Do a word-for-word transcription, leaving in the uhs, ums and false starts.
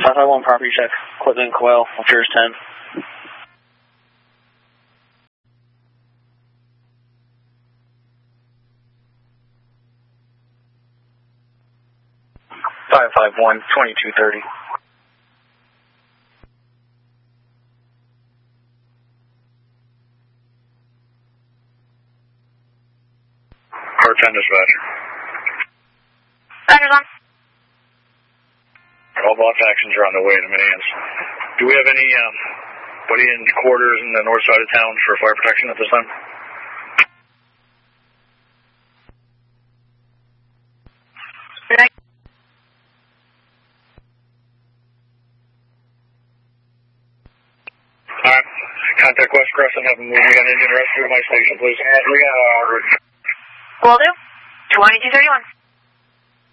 five five one property check. Equipment coil, Alturas ten. five five one, twenty-two thirty. Car ten dispatcher. Roger's on. All box actions are on the way to Minneapolis. Do we have any um, buddy in quarters in the north side of town for fire protection at this time? Right. Alright. Contact West Crescent, have them move me on engine rescue to my station, please. Will do. twenty-two thirty-one.